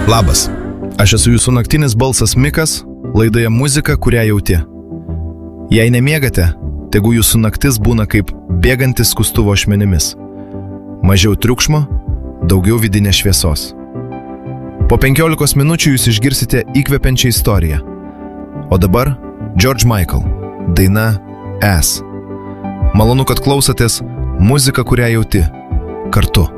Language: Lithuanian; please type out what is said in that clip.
Labas, aš esu jūsų naktinis balsas Mikas, laidoje muzika, kurią jauti. Jei nemiegate, tegu jūsų naktis būna kaip bėgantis skustuvo ašmenimis. Mažiau triukšmo, daugiau vidinės šviesos. Po 15 minučių jūs išgirsite įkvepiančią istoriją. O dabar George Michael, daina As. Malonu, kad klausotės muzika, kurią jauti, kartu.